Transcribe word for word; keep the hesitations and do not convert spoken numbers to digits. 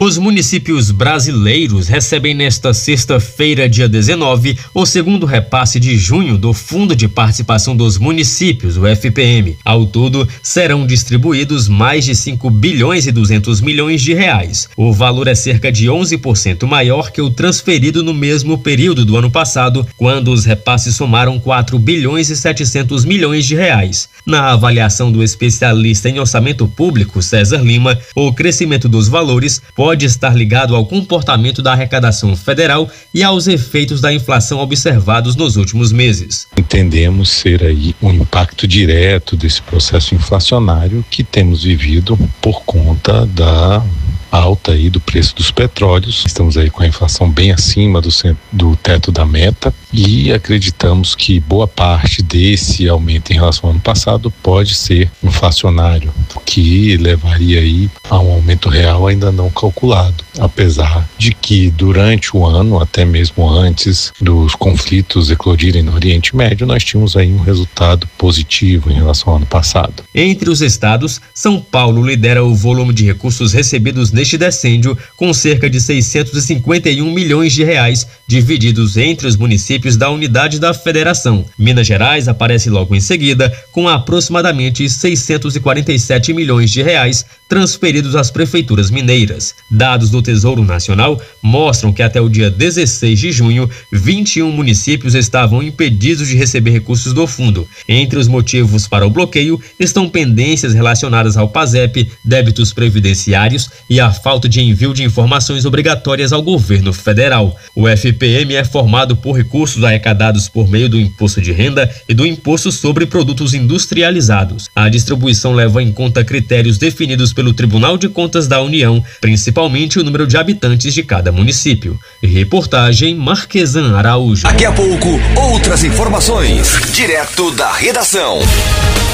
Os municípios brasileiros recebem nesta sexta-feira, dia dezenove, o segundo repasse de junho do Fundo de Participação dos Municípios, o F P M. Ao todo, serão distribuídos mais de cinco bilhões e duzentos milhões de reais. O valor é cerca de onze por cento maior que o transferido no mesmo período do ano passado, quando os repasses somaram quatro bilhões e setecentos milhões de reais. Na avaliação do especialista em orçamento público, César Lima, o crescimento dos valores pode estar ligado ao comportamento da arrecadação federal e aos efeitos da inflação observados nos últimos meses. Entendemos ser aí um impacto direto desse processo inflacionário que temos vivido por conta da alta aí do preço dos petróleos. Estamos aí com a inflação bem acima do, do teto da meta e acreditamos que boa parte desse aumento em relação ao ano passado pode ser inflacionário, que levaria aí a um aumento real ainda não calculado, apesar de que durante o ano, até mesmo antes dos conflitos eclodirem no Oriente Médio, nós tínhamos aí um resultado positivo em relação ao ano passado. Entre os estados, São Paulo lidera o volume de recursos recebidos neste decêndio, com cerca de seiscentos e cinquenta e um milhões de reais divididos entre os municípios da unidade da federação. Minas Gerais aparece logo em seguida, com aproximadamente seiscentos e quarenta e sete milhões de reais transferidos às prefeituras mineiras. Dados do Tesouro Nacional mostram que até o dia dezesseis de junho, vinte e um municípios estavam impedidos de receber recursos do fundo. Entre os motivos para o bloqueio estão pendências relacionadas ao PASEP, débitos previdenciários e a falta de envio de informações obrigatórias ao governo federal. O F P M é formado por recursos arrecadados por meio do Imposto de Renda e do Imposto sobre Produtos Industrializados. A distribuição leva em conta critérios definidos pelo Tribunal de Contas da União, principalmente o número de habitantes de cada município. Reportagem Marquesan Araújo. Daqui a pouco, outras informações, direto da redação.